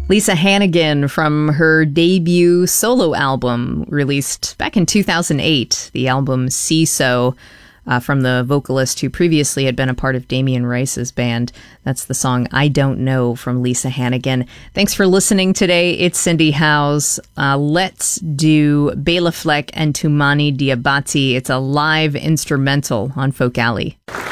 Lisa Hannigan from her debut solo album released back in 2008, the album See So, from the vocalist who previously had been a part of Damien Rice's band. That's the song I Don't Know from Lisa Hannigan. Thanks for listening today. It's Cindy Howes. Let's do Bela Fleck and Tumani Diabati. It's a live instrumental on Folk Alley.